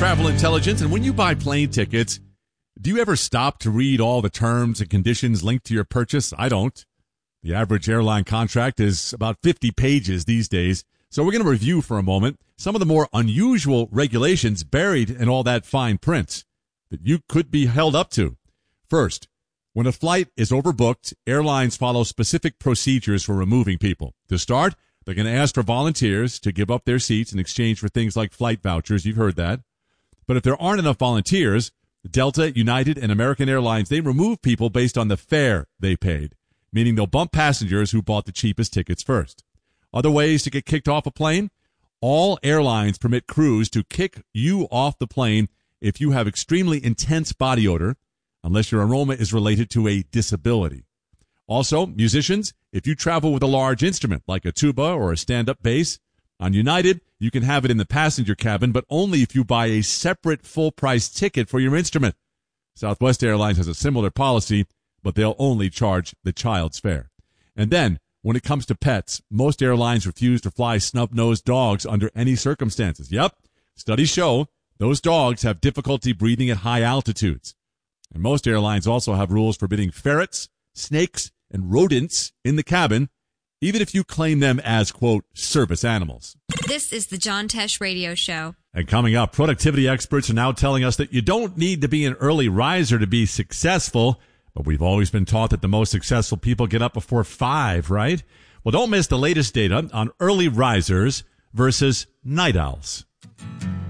Travel Intelligence. And when you buy plane tickets, do you ever stop to read all the terms and conditions linked to your purchase? I don't. The average airline contract is about 50 pages these days. So we're going to review for a moment some of the more unusual regulations buried in all that fine print that you could be held up to. First, when a flight is overbooked, airlines follow specific procedures for removing people. To start, they're going to ask for volunteers to give up their seats in exchange for things like flight vouchers. You've heard that. But if there aren't enough volunteers, Delta, United, and American Airlines, they remove people based on the fare they paid, meaning they'll bump passengers who bought the cheapest tickets first. Other ways to get kicked off a plane? All airlines permit crews to kick you off the plane if you have extremely intense body odor, unless your aroma is related to a disability. Also, musicians, if you travel with a large instrument like a tuba or a stand-up bass, on United, you can have it in the passenger cabin, but only if you buy a separate full-price ticket for your instrument. Southwest Airlines has a similar policy, but they'll only charge the child's fare. And then, when it comes to pets, most airlines refuse to fly snub-nosed dogs under any circumstances. Yep, studies show those dogs have difficulty breathing at high altitudes. And most airlines also have rules forbidding ferrets, snakes, and rodents in the cabin, even if you claim them as, quote, service animals. This is the John Tesh Radio Show. And coming up, productivity experts are now telling us that you don't need to be an early riser to be successful, but we've always been taught that the most successful people get up before 5, right? Well, don't miss the latest data on early risers versus night owls.